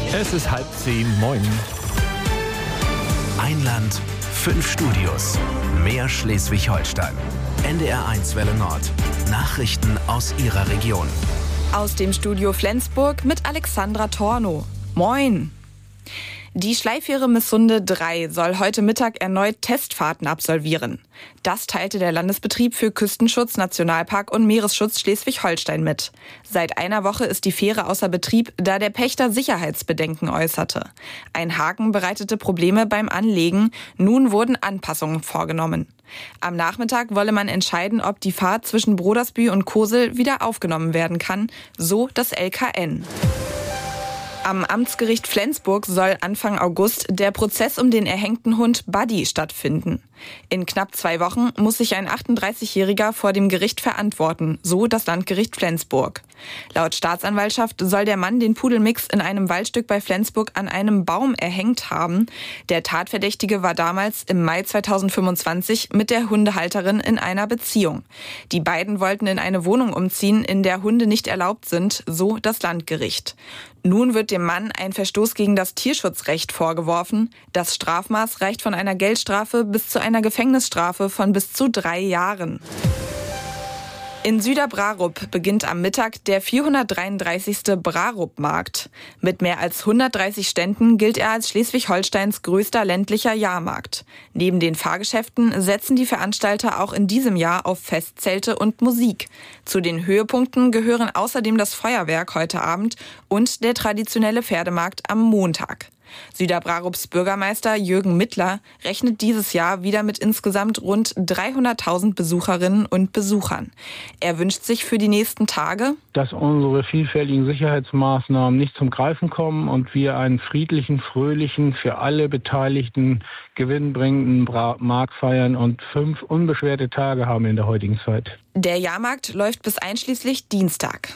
Es ist 9:30. Moin. Ein Land, 5 Studios. Mehr Schleswig-Holstein. NDR1 Welle Nord. Nachrichten aus Ihrer Region. Aus dem Studio Flensburg mit Alexandra Tornow. Moin. Die Schleifjähre Missunde 3 soll heute Mittag erneut Testfahrten absolvieren. Das teilte der Landesbetrieb für Küstenschutz, Nationalpark und Meeresschutz Schleswig-Holstein mit. Seit einer Woche ist die Fähre außer Betrieb, da der Pächter Sicherheitsbedenken äußerte. Ein Haken bereitete Probleme beim Anlegen. Nun wurden Anpassungen vorgenommen. Am Nachmittag wolle man entscheiden, ob die Fahrt zwischen Brodersbühl und Kosel wieder aufgenommen werden kann, so das LKN. Am Amtsgericht Flensburg soll Anfang August der Prozess um den erhängten Hund Buddy stattfinden. In knapp 2 Wochen muss sich ein 38-Jähriger vor dem Gericht verantworten, so das Landgericht Flensburg. Laut Staatsanwaltschaft soll der Mann den Pudelmix in einem Waldstück bei Flensburg an einem Baum erhängt haben. Der Tatverdächtige war damals im Mai 2025 mit der Hundehalterin in einer Beziehung. Die beiden wollten in eine Wohnung umziehen, in der Hunde nicht erlaubt sind, so das Landgericht. Nun wird dem Mann ein Verstoß gegen das Tierschutzrecht vorgeworfen. Das Strafmaß reicht von einer Geldstrafe bis zu einer Gefängnisstrafe von bis zu 3 Jahren. In Süderbrarup beginnt am Mittag der 433. Brarup-Markt. Mit mehr als 130 Ständen gilt er als Schleswig-Holsteins größter ländlicher Jahrmarkt. Neben den Fahrgeschäften setzen die Veranstalter auch in diesem Jahr auf Festzelte und Musik. Zu den Höhepunkten gehören außerdem das Feuerwerk heute Abend und der traditionelle Pferdemarkt am Montag. Süderbrarups Bürgermeister Jürgen Mittler rechnet dieses Jahr wieder mit insgesamt rund 300.000 Besucherinnen und Besuchern. Er wünscht sich für die nächsten Tage, dass unsere vielfältigen Sicherheitsmaßnahmen nicht zum Greifen kommen und wir einen friedlichen, fröhlichen, für alle Beteiligten gewinnbringenden Markt feiern und 5 unbeschwerte Tage haben in der heutigen Zeit. Der Jahrmarkt läuft bis einschließlich Dienstag.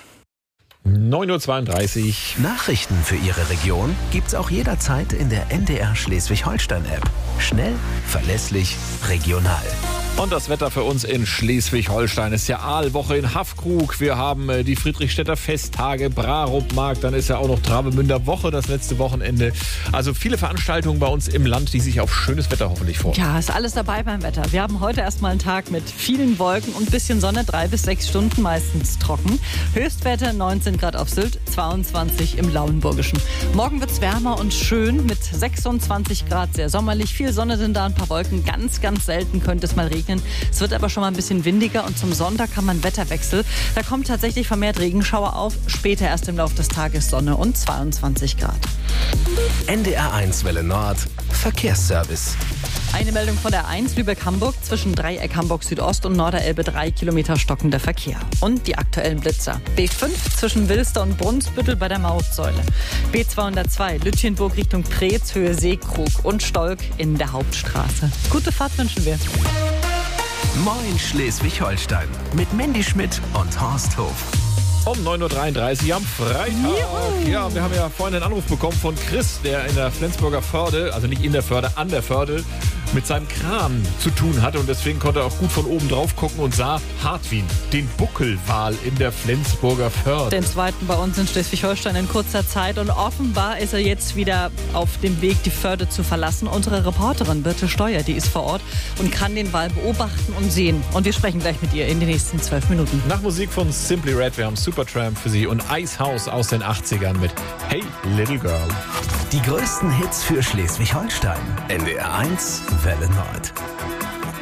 9:32 Uhr. Nachrichten für Ihre Region gibt's auch jederzeit in der NDR Schleswig-Holstein-App. Schnell, verlässlich, regional. Und das Wetter für uns in Schleswig-Holstein ist ja Aalwoche in Haffkrug. Wir haben die Friedrichstädter Festtage, Brarup-Markt, dann ist ja auch noch Travemünder Woche, das letzte Wochenende. Also viele Veranstaltungen bei uns im Land, die sich auf schönes Wetter hoffentlich freuen. Ja, ist alles dabei beim Wetter. Wir haben heute erstmal einen Tag mit vielen Wolken und ein bisschen Sonne, 3 bis 6 Stunden, meistens trocken. Höchstwerte 19 Grad auf Sylt, 22 im Lauenburgischen. Morgen wird's wärmer und schön mit 26 Grad, sehr sommerlich. Viel Sonne sind da, ein paar Wolken. Ganz, ganz selten könnte es mal regnen. Es wird aber schon mal ein bisschen windiger und zum Sonntag haben wir einen Wetterwechsel. Da kommt tatsächlich vermehrt Regenschauer auf. Später erst im Laufe des Tages Sonne und 22 Grad. NDR1 Welle Nord. Verkehrsservice. Eine Meldung von der 1 Lübeck-Hamburg zwischen Dreieck Hamburg Südost und Norderelbe 3 Kilometer stockender Verkehr. Und die aktuellen Blitzer. B5 zwischen Wilster und Brunsbüttel bei der Mautsäule. B202 Lütjenburg Richtung Preetz, Höhe Seekrug und Stolk in der Hauptstraße. Gute Fahrt wünschen wir. Moin Schleswig-Holstein mit Mandy Schmidt und Horst Hof. Um 9:33 Uhr am Freitag. Juhu. Ja, wir haben ja vorhin einen Anruf bekommen von Chris, der in der Flensburger Förde, also nicht in der Förde, an der Förde, mit seinem Kran zu tun hatte. Und deswegen konnte er auch gut von oben drauf gucken und sah Hartwin, den Buckelwal in der Flensburger Förde. Den zweiten bei uns in Schleswig-Holstein in kurzer Zeit. Und offenbar ist er jetzt wieder auf dem Weg, die Förde zu verlassen. Unsere Reporterin Birte Steuer, die ist vor Ort und kann den Wal beobachten und sehen. Und wir sprechen gleich mit ihr in den nächsten 12 Minuten. Nach Musik von Simply Red, wir haben Supertramp für Sie und Icehouse aus den 80ern mit Hey Little Girl. Die größten Hits für Schleswig-Holstein. NDR1 Welle Nord.